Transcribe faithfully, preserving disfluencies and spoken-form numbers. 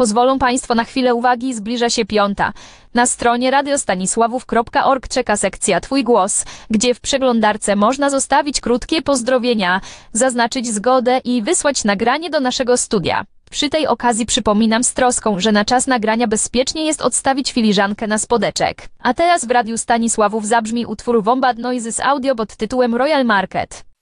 Pozwolą Państwo na chwilę uwagi, zbliża się piąta. Na stronie radiostanisławów kropka org czeka sekcja Twój głos, gdzie w przeglądarce można zostawić krótkie pozdrowienia, zaznaczyć zgodę i wysłać nagranie do naszego studia. Przy tej okazji przypominam z troską, że na czas nagrania bezpiecznie jest odstawić filiżankę na spodeczek. A teraz w Radiu Stanisławów zabrzmi utwór Wombat Noises Audio pod tytułem Royal Market.